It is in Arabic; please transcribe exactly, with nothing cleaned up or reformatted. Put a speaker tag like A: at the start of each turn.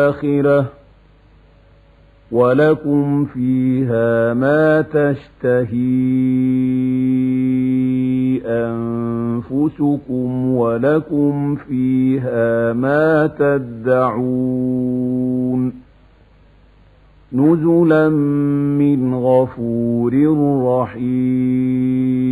A: الآخرة ولكم فيها ما تشتهي أنفسكم ولكم فيها ما تدعون نزلا من غفور رحيم.